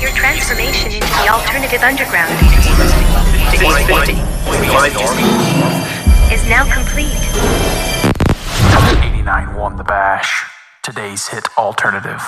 Your transformation into the alternative underground is now complete. 89 won the bash. Today's hit alternative.